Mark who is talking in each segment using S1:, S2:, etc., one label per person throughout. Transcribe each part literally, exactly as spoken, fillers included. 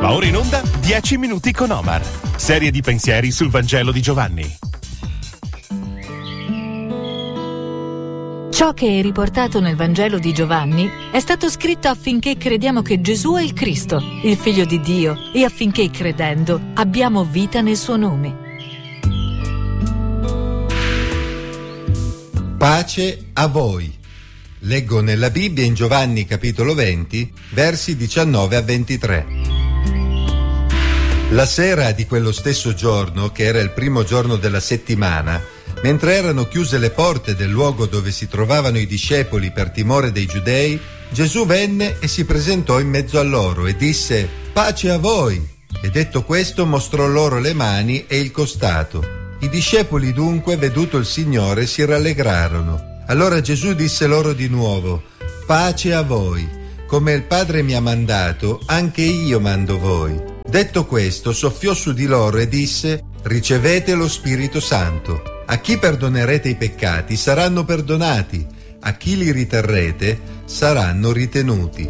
S1: Va ora in onda dieci minuti con Omar. Serie di pensieri sul Vangelo di Giovanni.
S2: Ciò che è riportato nel Vangelo di Giovanni è stato scritto affinché crediamo che Gesù è il Cristo, il Figlio di Dio, e affinché, credendo, abbiamo vita nel suo nome.
S3: Pace a voi. Leggo nella Bibbia in Giovanni capitolo venti, versi diciannove a ventitré. La sera di quello stesso giorno, che era il primo giorno della settimana, mentre erano chiuse le porte del luogo dove si trovavano i discepoli per timore dei giudei, Gesù venne e si presentò in mezzo a loro e disse: «Pace a voi!» E detto questo mostrò loro le mani e il costato. I discepoli dunque, veduto il Signore, si rallegrarono. Allora Gesù disse loro di nuovo: «Pace a voi! Come il Padre mi ha mandato, anche io mando voi». Detto questo, soffiò su di loro e disse: «Ricevete lo Spirito Santo. A chi perdonerete i peccati saranno perdonati, a chi li riterrete saranno ritenuti».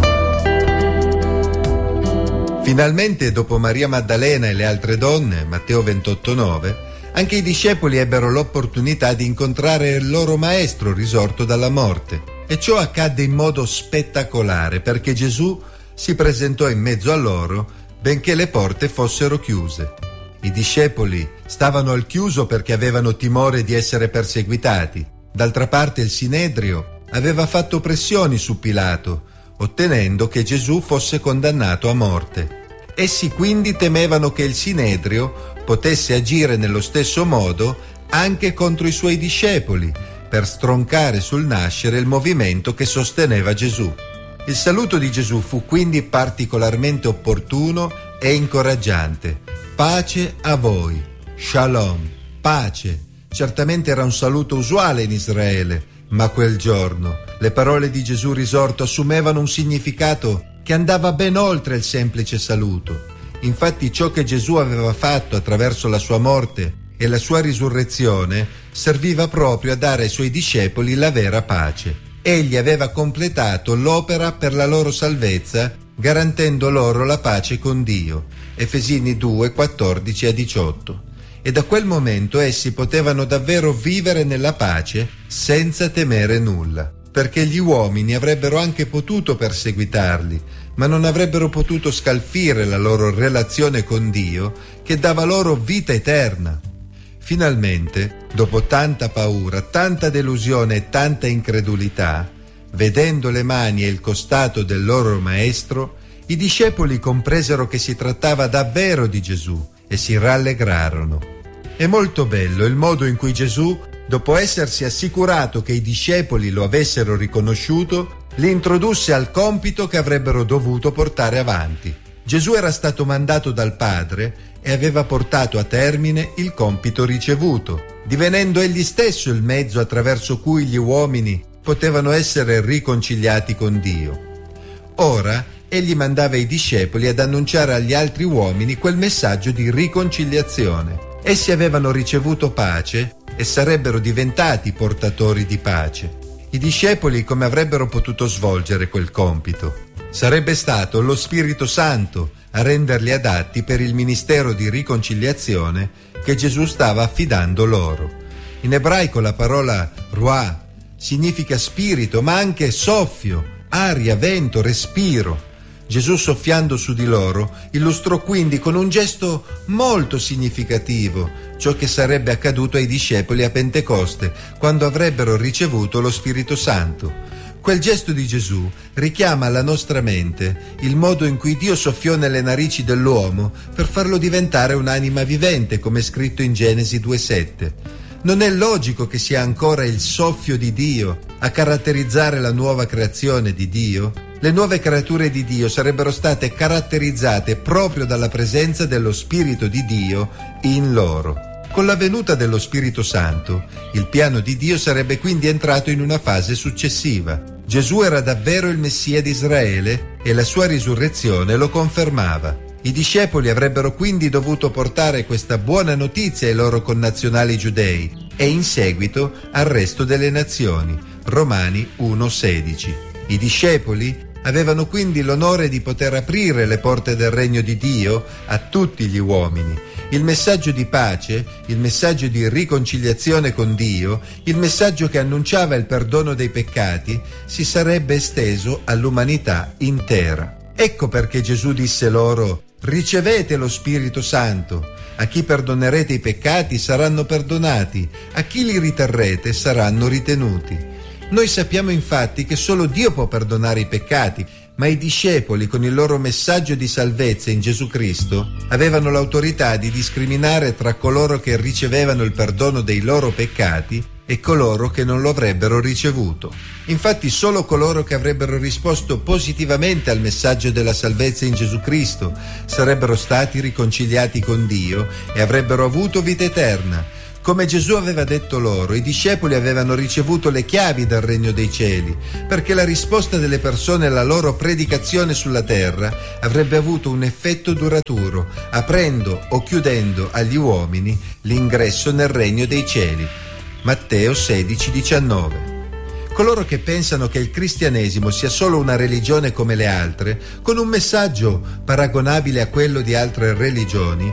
S3: Finalmente, dopo Maria Maddalena e le altre donne, Matteo ventotto nove, anche i discepoli ebbero l'opportunità di incontrare il loro maestro risorto dalla morte. E ciò accadde in modo spettacolare, perché Gesù si presentò in mezzo a loro, benché le porte fossero chiuse. I discepoli stavano al chiuso perché avevano timore di essere perseguitati. D'altra parte il Sinedrio aveva fatto pressioni su Pilato, ottenendo che Gesù fosse condannato a morte. Essi quindi temevano che il Sinedrio potesse agire nello stesso modo anche contro i suoi discepoli, per stroncare sul nascere il movimento che sosteneva Gesù. Il saluto di Gesù fu quindi particolarmente opportuno e incoraggiante. Pace a voi, shalom, pace. Certamente era un saluto usuale in Israele, ma quel giorno le parole di Gesù risorto assumevano un significato che andava ben oltre il semplice saluto. Infatti ciò che Gesù aveva fatto attraverso la sua morte e la sua risurrezione serviva proprio a dare ai suoi discepoli la vera pace. Egli aveva completato l'opera per la loro salvezza, garantendo loro la pace con Dio. Efesini due, quattordici a diciotto. E da quel momento essi potevano davvero vivere nella pace senza temere nulla, perché gli uomini avrebbero anche potuto perseguitarli, ma non avrebbero potuto scalfire la loro relazione con Dio, che dava loro vita eterna. Finalmente, dopo tanta paura, tanta delusione e tanta incredulità, vedendo le mani e il costato del loro maestro, i discepoli compresero che si trattava davvero di Gesù e si rallegrarono. È molto bello il modo in cui Gesù, dopo essersi assicurato che i discepoli lo avessero riconosciuto, li introdusse al compito che avrebbero dovuto portare avanti. Gesù era stato mandato dal Padre e aveva portato a termine il compito ricevuto, divenendo egli stesso il mezzo attraverso cui gli uomini potevano essere riconciliati con Dio. Ora, egli mandava i discepoli ad annunciare agli altri uomini quel messaggio di riconciliazione. Essi avevano ricevuto pace e sarebbero diventati portatori di pace. I discepoli come avrebbero potuto svolgere quel compito? Sarebbe stato lo Spirito Santo a renderli adatti per il ministero di riconciliazione che Gesù stava affidando loro. In ebraico la parola ruah significa spirito, ma anche soffio, aria, vento, respiro. Gesù, soffiando su di loro, illustrò quindi con un gesto molto significativo ciò che sarebbe accaduto ai discepoli a Pentecoste, quando avrebbero ricevuto lo Spirito Santo. Quel gesto di Gesù richiama alla nostra mente il modo in cui Dio soffiò nelle narici dell'uomo per farlo diventare un'anima vivente, come è scritto in Genesi due sette. Non è logico che sia ancora il soffio di Dio a caratterizzare la nuova creazione di Dio? Le nuove creature di Dio sarebbero state caratterizzate proprio dalla presenza dello Spirito di Dio in loro. Con la venuta dello Spirito Santo, il piano di Dio sarebbe quindi entrato in una fase successiva. Gesù era davvero il Messia di Israele e la sua risurrezione lo confermava. I discepoli avrebbero quindi dovuto portare questa buona notizia ai loro connazionali giudei e in seguito al resto delle nazioni. Romani uno sedici. I discepoli avevano quindi l'onore di poter aprire le porte del regno di Dio a tutti gli uomini. Il messaggio di pace, il messaggio di riconciliazione con Dio, il messaggio che annunciava il perdono dei peccati, si sarebbe esteso all'umanità intera. Ecco perché Gesù disse loro: ricevete lo Spirito Santo. A chi perdonerete i peccati saranno perdonati, a chi li riterrete saranno ritenuti. Noi sappiamo infatti che solo Dio può perdonare i peccati, ma i discepoli, con il loro messaggio di salvezza in Gesù Cristo, avevano l'autorità di discriminare tra coloro che ricevevano il perdono dei loro peccati e coloro che non lo avrebbero ricevuto. Infatti solo coloro che avrebbero risposto positivamente al messaggio della salvezza in Gesù Cristo sarebbero stati riconciliati con Dio e avrebbero avuto vita eterna. Come Gesù aveva detto loro, i discepoli avevano ricevuto le chiavi del regno dei cieli, perché la risposta delle persone alla loro predicazione sulla terra avrebbe avuto un effetto duraturo, aprendo o chiudendo agli uomini l'ingresso nel regno dei cieli. Matteo sedici diciannove. Coloro che pensano che il cristianesimo sia solo una religione come le altre, con un messaggio paragonabile a quello di altre religioni,